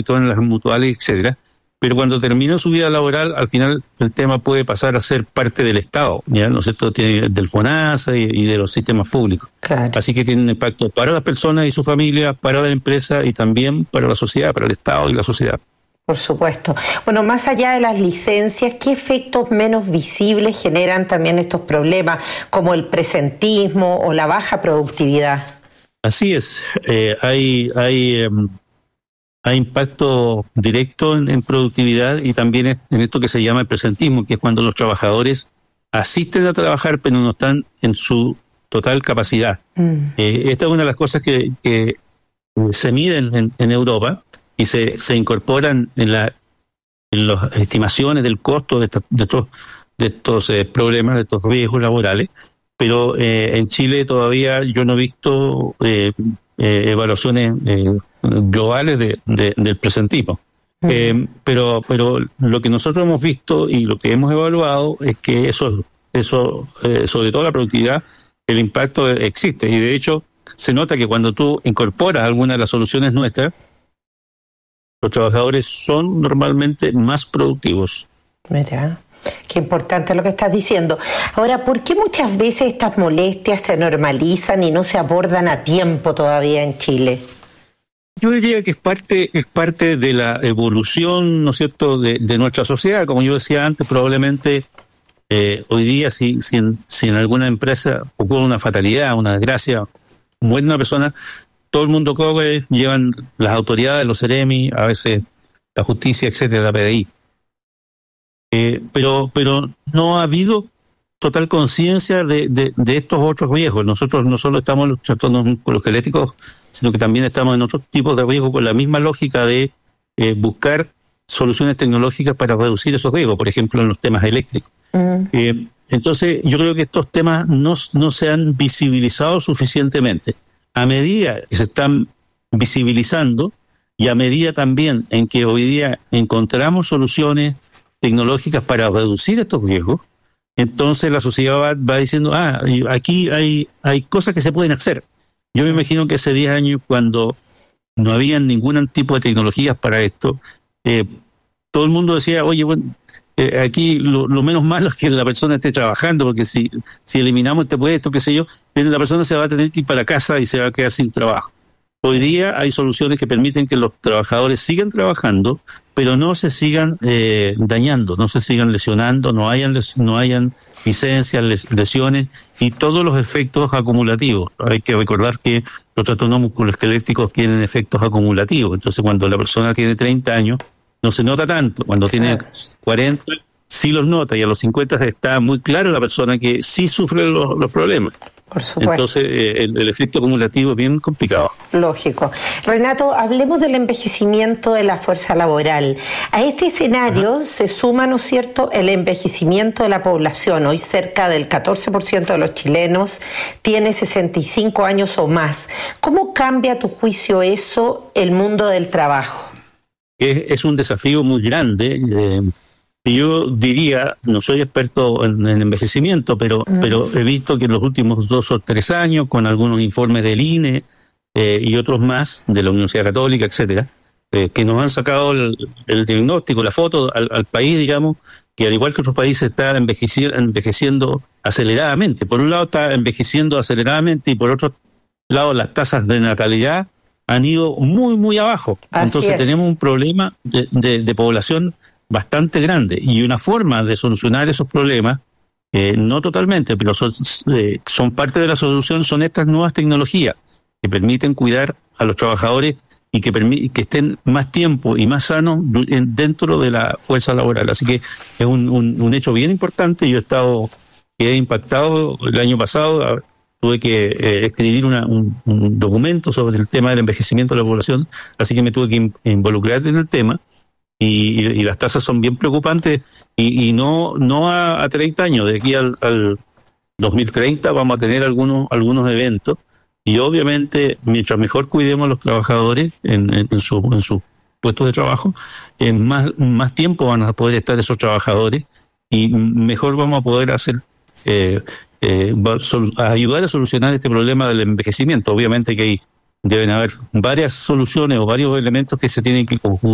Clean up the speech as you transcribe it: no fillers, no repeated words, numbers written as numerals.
todo en las mutuales, etcétera. Pero cuando termina su vida laboral, al final el tema puede pasar a ser parte del Estado, ¿ya? ¿No es cierto? Del FONASA y de los sistemas públicos. Claro. Así que tiene un impacto para las personas y su familia, para la empresa y también para la sociedad, para el Estado y la sociedad. Por supuesto. Bueno, más allá de las licencias, ¿qué efectos menos visibles generan también estos problemas, como el presentismo o la baja productividad? Así es. Hay impacto directo en productividad y también en esto que se llama el presentismo, que es cuando los trabajadores asisten a trabajar pero no están en su total capacidad. Esta es una de las cosas que se miden en Europa y se incorporan en las estimaciones del costo de estos problemas, de estos riesgos laborales, pero en Chile todavía yo no he visto evaluaciones globales del presentismo. Pero lo que nosotros hemos visto y lo que hemos evaluado es que eso sobre todo la productividad, el impacto existe. Y de hecho se nota que cuando tú incorporas alguna de las soluciones nuestras, los trabajadores son normalmente más productivos. Mira, qué importante lo que estás diciendo. Ahora, ¿por qué muchas veces estas molestias se normalizan y no se abordan a tiempo todavía en Chile? Yo diría que es parte de la evolución, ¿no es cierto?, de nuestra sociedad. Como yo decía antes, probablemente hoy día si en alguna empresa ocurre una fatalidad, una desgracia, muere una persona, todo el mundo corre, llevan las autoridades, los CEREMI, a veces la justicia, etcétera, la PDI. Pero no ha habido total conciencia de estos otros riesgos. Nosotros no solo estamos tratando con los eléctricos, sino que también estamos en otros tipos de riesgos con la misma lógica de buscar soluciones tecnológicas para reducir esos riesgos, por ejemplo, en los temas eléctricos. Entonces, yo creo que estos temas no se han visibilizado suficientemente. A medida que se están visibilizando y a medida también en que hoy día encontramos soluciones tecnológicas para reducir estos riesgos, entonces la sociedad va diciendo, aquí hay cosas que se pueden hacer. Yo me imagino que hace 10 años, cuando no había ningún tipo de tecnologías para esto, todo el mundo decía, oye, bueno, aquí lo menos malo es que la persona esté trabajando, porque si eliminamos este puesto, qué sé yo, la persona se va a tener que ir para casa y se va a quedar sin trabajo. Hoy día hay soluciones que permiten que los trabajadores sigan trabajando, pero no se sigan dañando, no se sigan lesionando, no hayan licencias, lesiones y todos los efectos acumulativos. Hay que recordar que los trastornos musculoesqueléticos tienen efectos acumulativos. Entonces, cuando la persona tiene 30 años, no se nota tanto. Cuando tiene 40, sí los nota, y a los 50 está muy claro la persona que sí sufre los problemas. Por supuesto. Entonces, el efecto acumulativo es bien complicado. Lógico. Renato, hablemos del envejecimiento de la fuerza laboral. A este escenario se suma, ¿no es cierto?, el envejecimiento de la población. Hoy cerca del 14% de los chilenos tiene 65 años o más. ¿Cómo cambia, a tu juicio, eso, el mundo del trabajo? Es un desafío muy grande. Yo diría, no soy experto en envejecimiento, pero he visto que en los últimos 2 o 3 años, con algunos informes del INE y otros más, de la Universidad Católica, etcétera, que nos han sacado el diagnóstico, la foto al país, digamos, que al igual que otros países está envejeciendo aceleradamente. Por un lado está envejeciendo aceleradamente y por otro lado las tasas de natalidad han ido muy, muy abajo. Entonces tenemos un problema de población bastante grande, y una forma de solucionar esos problemas, no totalmente, pero son parte de la solución, son estas nuevas tecnologías que permiten cuidar a los trabajadores y que estén más tiempo y más sanos dentro de la fuerza laboral. Así que es un hecho bien importante. Yo quedé impactado el año pasado. Tuve que escribir un documento sobre el tema del envejecimiento de la población, así que me tuve que involucrar en el tema. Y las tasas son bien preocupantes, y no a 30 años, de aquí al 2030 vamos a tener algunos eventos, y obviamente mientras mejor cuidemos a los trabajadores en sus puestos de trabajo, más tiempo van a poder estar esos trabajadores, y mejor vamos a poder ayudar a solucionar este problema del envejecimiento. Obviamente que deben haber varias soluciones o varios elementos que se tienen que conjugar